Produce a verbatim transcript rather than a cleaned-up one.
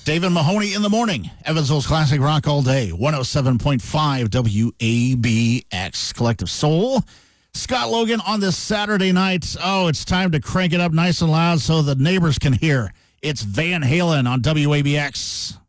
David Mahoney in the morning. Evansville's classic rock all day. one oh seven point five W A B X. Collective Soul. Scott Logan on this Saturday night. Oh, it's time to crank it up nice and loud so the neighbors can hear. It's Van Halen on W A B X.